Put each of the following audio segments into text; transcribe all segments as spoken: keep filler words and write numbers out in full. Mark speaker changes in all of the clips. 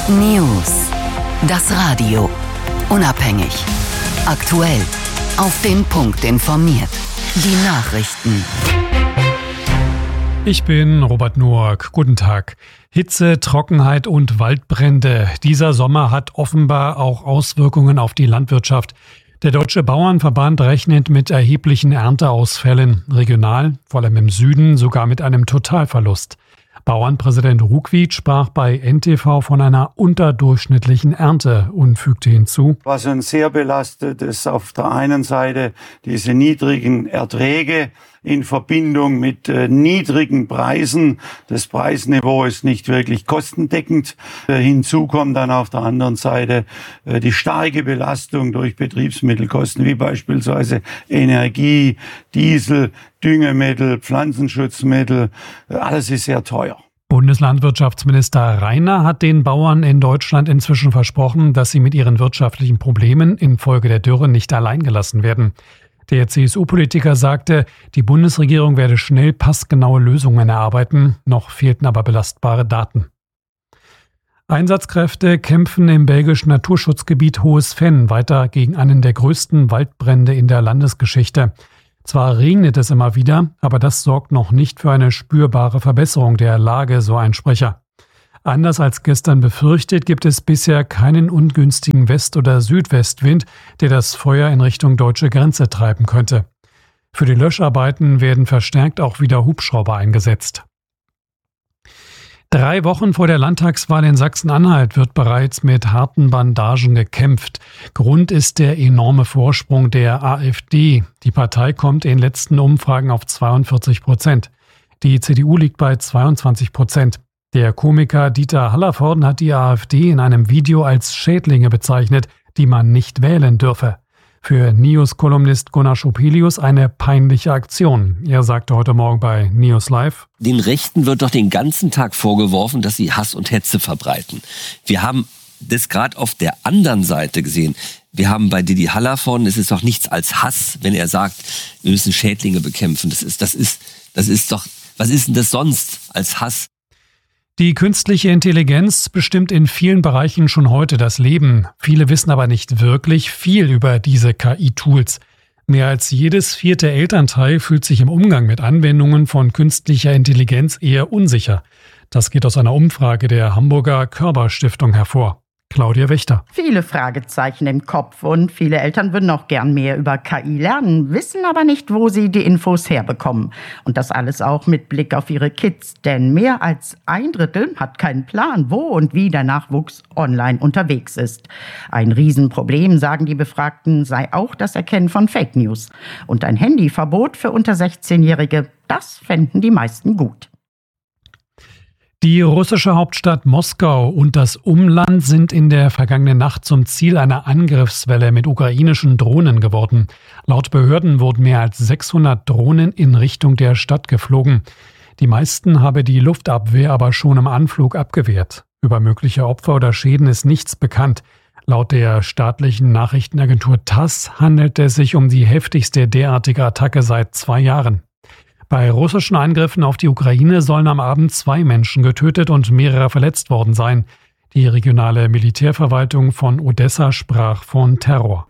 Speaker 1: News. Das Radio. Unabhängig. Aktuell. Auf den Punkt informiert. Die Nachrichten.
Speaker 2: Ich bin Robert Noack. Guten Tag. Hitze, Trockenheit und Waldbrände. Dieser Sommer hat offenbar auch Auswirkungen auf die Landwirtschaft. Der Deutsche Bauernverband rechnet mit erheblichen Ernteausfällen. Regional, vor allem im Süden, sogar mit einem Totalverlust. Bauernpräsident Ruckwied sprach bei N T V von einer unterdurchschnittlichen Ernte und fügte hinzu:
Speaker 3: Was uns sehr belastet, ist auf der einen Seite diese niedrigen Erträge in Verbindung mit äh, niedrigen Preisen. Das Preisniveau ist nicht wirklich kostendeckend. Äh, hinzu kommt dann auf der anderen Seite äh, die starke Belastung durch Betriebsmittelkosten, wie beispielsweise Energie, Diesel, Düngemittel, Pflanzenschutzmittel. Äh, alles ist sehr teuer.
Speaker 2: Bundeslandwirtschaftsminister Reiner hat den Bauern in Deutschland inzwischen versprochen, dass sie mit ihren wirtschaftlichen Problemen infolge der Dürre nicht allein gelassen werden. Der C S U-Politiker sagte, die Bundesregierung werde schnell passgenaue Lösungen erarbeiten, noch fehlten aber belastbare Daten. Einsatzkräfte kämpfen im belgischen Naturschutzgebiet Hohes Venn weiter gegen einen der größten Waldbrände in der Landesgeschichte. Zwar regnet es immer wieder, aber das sorgt noch nicht für eine spürbare Verbesserung der Lage, so ein Sprecher. Anders als gestern befürchtet, gibt es bisher keinen ungünstigen West- oder Südwestwind, der das Feuer in Richtung deutsche Grenze treiben könnte. Für die Löscharbeiten werden verstärkt auch wieder Hubschrauber eingesetzt. Drei Wochen vor der Landtagswahl in Sachsen-Anhalt wird bereits mit harten Bandagen gekämpft. Grund ist der enorme Vorsprung der AfD. Die Partei kommt in letzten Umfragen auf zweiundvierzig Prozent. Die C D U liegt bei zweiundzwanzig Prozent. Der Komiker Dieter Hallervorden hat die AfD in einem Video als Schädlinge bezeichnet, die man nicht wählen dürfe. Für News-Kolumnist Gunnar Schopelius eine peinliche Aktion. Er sagte heute Morgen bei News Live:
Speaker 4: Den Rechten wird doch den ganzen Tag vorgeworfen, dass sie Hass und Hetze verbreiten. Wir haben das gerade auf der anderen Seite gesehen. Wir haben bei Didi Hallervorden, es ist doch nichts als Hass, wenn er sagt, wir müssen Schädlinge bekämpfen. Das ist, das ist, das ist doch, was ist denn das sonst als Hass?
Speaker 2: Die künstliche Intelligenz bestimmt in vielen Bereichen schon heute das Leben. Viele wissen aber nicht wirklich viel über diese K I-Tools. Mehr als jedes vierte Elternteil fühlt sich im Umgang mit Anwendungen von künstlicher Intelligenz eher unsicher. Das geht aus einer Umfrage der Hamburger Körber-Stiftung hervor. Claudia Wächter.
Speaker 5: Viele Fragezeichen im Kopf und viele Eltern würden auch gern mehr über K I lernen, wissen aber nicht, wo sie die Infos herbekommen. Und das alles auch mit Blick auf ihre Kids, denn mehr als ein Drittel hat keinen Plan, wo und wie der Nachwuchs online unterwegs ist. Ein Riesenproblem, sagen die Befragten, sei auch das Erkennen von Fake News. Und ein Handyverbot für unter sechzehnjährige, das fänden die meisten gut.
Speaker 2: Die russische Hauptstadt Moskau und das Umland sind in der vergangenen Nacht zum Ziel einer Angriffswelle mit ukrainischen Drohnen geworden. Laut Behörden wurden mehr als sechshundert Drohnen in Richtung der Stadt geflogen. Die meisten habe die Luftabwehr aber schon im Anflug abgewehrt. Über mögliche Opfer oder Schäden ist nichts bekannt. Laut der staatlichen Nachrichtenagentur TASS handelt es sich um die heftigste derartige Attacke seit zwei Jahren. Bei russischen Angriffen auf die Ukraine sollen am Abend zwei Menschen getötet und mehrere verletzt worden sein. Die regionale Militärverwaltung von Odessa sprach von Terror.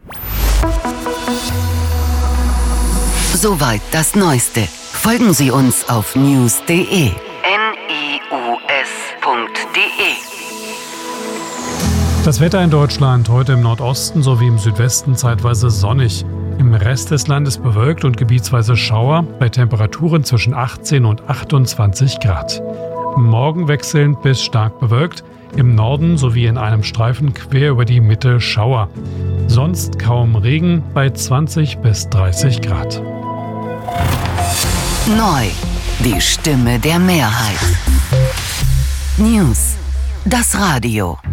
Speaker 1: Soweit das Neueste. Folgen Sie uns auf news punkt de. N I U S punkt de.
Speaker 2: Das Wetter in Deutschland heute im Nordosten sowie im Südwesten zeitweise sonnig. Im Rest des Landes bewölkt und gebietsweise Schauer bei Temperaturen zwischen achtzehn und achtundzwanzig Grad. Morgen wechselnd bis stark bewölkt, im Norden sowie in einem Streifen quer über die Mitte Schauer. Sonst kaum Regen bei zwanzig bis dreißig Grad.
Speaker 1: Neu, die Stimme der Mehrheit. News, das Radio.